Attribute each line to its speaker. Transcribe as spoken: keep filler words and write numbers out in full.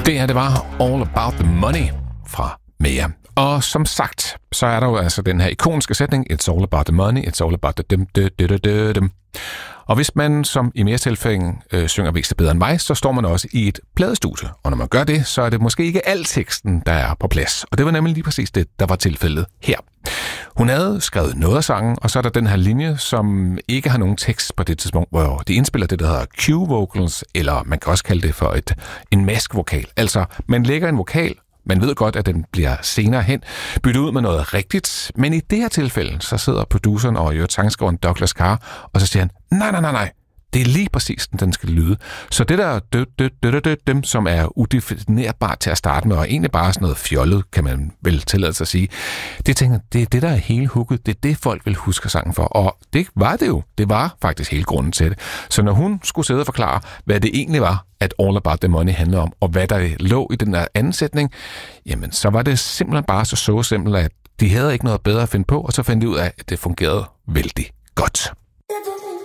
Speaker 1: Det her, det var All About The Money fra Mea. Og som sagt, så er der jo altså den her ikoniske sætning, It's all about the money, it's all about the dim, dim, dim, dim, dim. Og hvis man som i mere tilfælde øh, synger Vækst bedre end mig, så står man også i et pladestudie. Og når man gør det, så er det måske ikke al teksten, der er på plads. Og det var nemlig lige præcis det, der var tilfældet her. Hun havde skrevet noget af sangen, og så er der den her linje, som ikke har nogen tekst på det tidspunkt, hvor de indspiller det, der hedder Q-vocals, eller man kan også kalde det for et, en mask-vokal. Altså, man lægger en vokal. Man ved godt, at den bliver senere hen byttet ud med noget rigtigt, men i det her tilfælde, så sidder produceren og jo sangskriveren Douglas Carr, og så siger han, nej, nej, nej, nej, det er lige præcis, den skal lyde. Så det der dø, dø, dø, dø, dø, dem, som er udefinerbart til at starte med, og egentlig bare sådan noget fjollet, kan man vel tillade sig at sige, det tænker det er det, der er hele hooket, det er det, folk vil huske sangen for, og det var det jo. Det var faktisk hele grunden til det. Så når hun skulle sidde og forklare, hvad det egentlig var, at All About The Money handler om, og hvad der lå i den der anden sætning, jamen så var det simpelthen bare så så simpelt, at de havde ikke noget bedre at finde på, og så fandt de ud af, at det fungerede vældig godt.